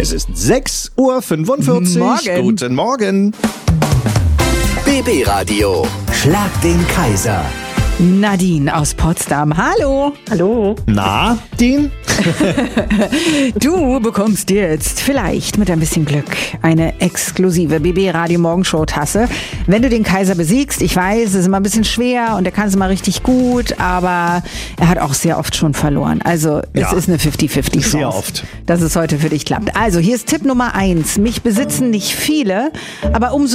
Es ist 6:45 Uhr. Morgen. Guten Morgen. BB Radio. Schlag den Kaiser. Nadine aus Potsdam. Hallo. Hallo. Na, Dean? Du bekommst jetzt vielleicht mit ein bisschen Glück eine exklusive BB Radio Morgenshow Tasse. Wenn du den Kaiser besiegst, ich weiß, es ist immer ein bisschen schwer und er kann es immer richtig gut, aber er hat auch sehr oft schon verloren. Also es ist eine 50-50 Chance. Sehr oft. Dass es heute für dich klappt. Also hier ist Tipp Nummer 1. Mich besitzen nicht viele, aber umso